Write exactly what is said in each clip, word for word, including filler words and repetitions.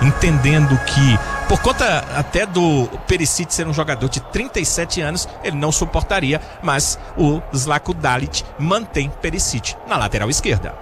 entendendo que, por conta até do Perisic ser um jogador de trinta e sete anos, ele não suportaria, mas o Zlatko Dalic mantém Perisic na lateral esquerda.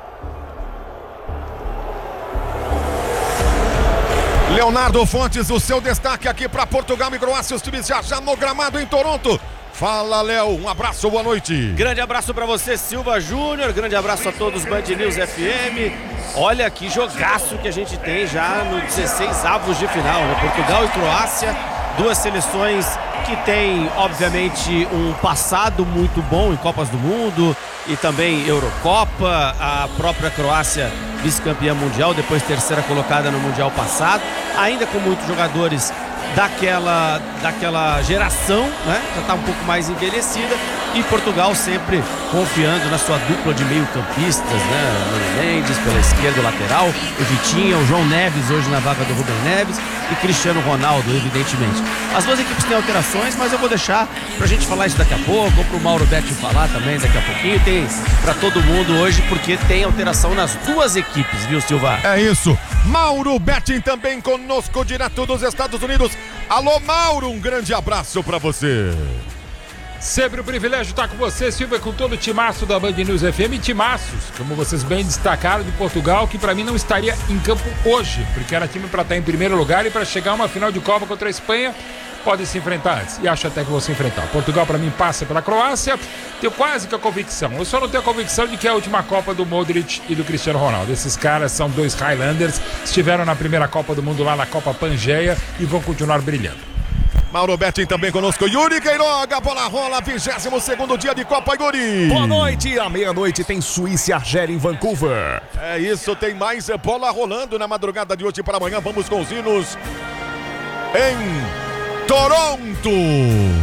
Leonardo Fontes, o seu destaque aqui para Portugal e Croácia, os times já já no gramado em Toronto. Fala, Léo, um abraço, boa noite. Grande abraço para você, Silva Júnior, grande abraço a todos, Band News F M. Olha que jogaço que a gente tem já no dezesseis avos de final, né? Portugal e Croácia, duas seleções que têm, obviamente, um passado muito bom em Copas do Mundo e também Eurocopa. A própria Croácia, vice-campeã mundial, depois terceira colocada no Mundial passado, ainda com muitos jogadores daquela, daquela geração, né? Já está um pouco mais envelhecida, e Portugal sempre confiando na sua dupla de meio-campistas, né? Nuno Mendes pela esquerda, o lateral, o Vitinha, o João Neves hoje na vaga do Rubem Neves e Cristiano Ronaldo, evidentemente. As duas equipes têm alterações, mas eu vou deixar pra gente falar isso daqui a pouco, ou pro Mauro Betti falar também daqui a pouquinho. Tem pra todo mundo hoje, porque tem alteração nas duas equipes, viu, Silva? É isso. Mauro Betti também conosco, direto dos Estados Unidos. Alô, Mauro, um grande abraço pra você. Sempre um privilégio estar com você, Silva, com todo o timaço da Band News F M. Timaços, como vocês bem destacaram, de Portugal, que para mim não estaria em campo hoje, porque era time para estar em primeiro lugar e para chegar a uma final de Copa contra a Espanha, podem se enfrentar antes. E acho até que vão se enfrentar. Portugal, para mim, passa pela Croácia. Tenho quase que a convicção. Eu só não tenho a convicção de que é a última Copa do Modric e do Cristiano Ronaldo. Esses caras são dois Highlanders, estiveram na primeira Copa do Mundo lá na Copa Pangeia e vão continuar brilhando. Mauro Betti também conosco. Yuri Queiroga, a bola rola, vigésimo segundo dia de Copa, Yuri. Boa noite, à meia-noite tem Suíça e Argélia em Vancouver. É isso, tem mais bola rolando na madrugada de hoje para amanhã. Vamos com os hinos em Toronto.